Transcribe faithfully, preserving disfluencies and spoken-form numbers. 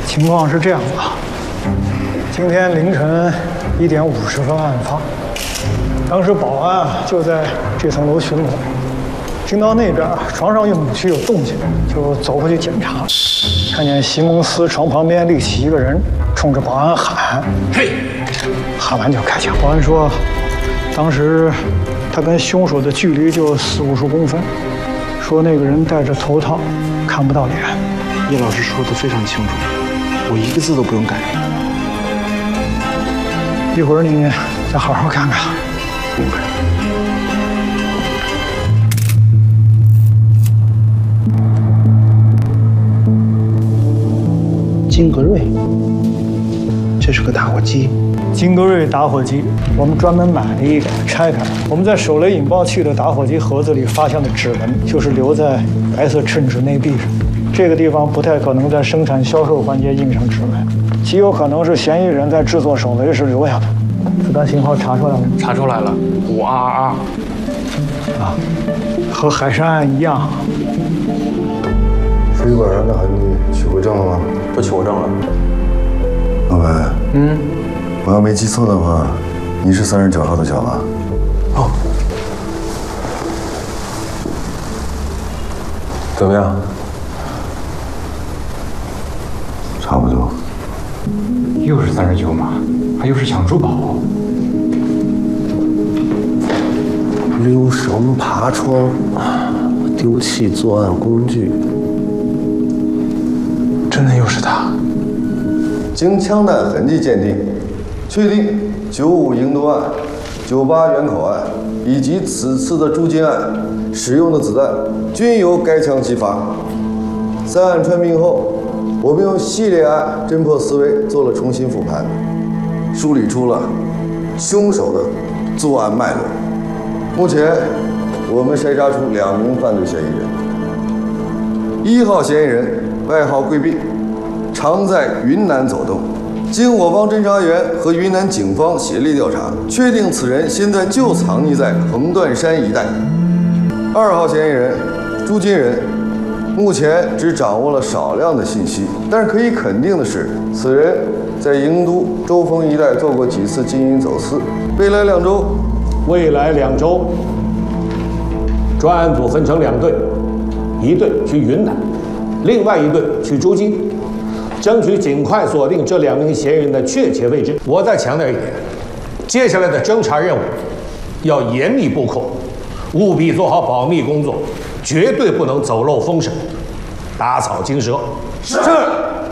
情况是这样的，今天凌晨一点五十分案发，当时保安啊就在这层楼巡逻，听到那边床上用母区有动静，就走过去检查，看见席蒙斯床旁边立起一个人，冲着保安喊：“嘿！”喊完就开枪。保安说，当时他跟凶手的距离就四五十公分，说那个人戴着头套，看不到脸。 叶老师说的非常清楚，我一个字都不用改。 一会儿你再好好看看。 明白。金格瑞，这是个打火机。 金格瑞打火机，我们专门买了一个，拆开。我们在手雷引爆器的打火机盒子里发现的指纹，就是留在白色衬纸内壁上。这个地方不太可能在生产销售环节印上指纹，极有可能是嫌疑人在制作手雷时留下的。子弹型号查出来了吗？ 查出来了，五二二二。 啊，和海山案一样。 水管上的痕迹取过证了吗？ 都取过证了。 老白， 嗯， 我要没记错的话，你是三十九号的小吧？ 哦。怎么样？ 差不多。 又是三十九码，还又是抢珠宝。 溜绳、爬窗，丢弃作案工具， 真的又是他。 经枪弹痕迹鉴定，确定九五营毒案、九八元口案以及此次的朱金案使用的子弹均由该枪击发。三案串并后，我们用系列案侦破思维做了重新复盘，梳理出了凶手的作案脉络。目前，我们筛查出两名犯罪嫌疑人。一号嫌疑人外号贵宾，常在云南走动。经我方侦查员和云南警方协力调查，确定此人现在就藏匿在横断山一带。二号嫌疑人朱金仁，目前只掌握了少量的信息，但是可以肯定的是，此人在营都、周峰一带做过几次金银走私。未来两周。 未来两周，专案组分成两队，一队去云南，另外一队去诸津，争取尽快锁定这两名嫌疑人的确切位置。我再强调一点，接下来的侦查任务要严密布控，务必做好保密工作，绝对不能走漏风声，打草惊蛇。 是。